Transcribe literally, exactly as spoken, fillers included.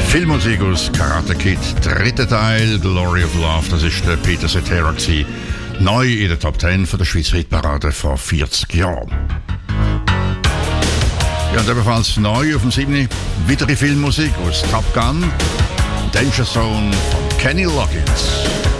Filmmusik aus Karate Kid, dritter Teil, Glory of Love, das ist der Peter Cetera gewesen. Neu in der Top zehn von der Schweizer Hitparade vor vierzig Jahren. Ja, und ebenfalls neu auf dem siebten weitere Filmmusik aus Top Gun, Danger Zone von Kenny Loggins.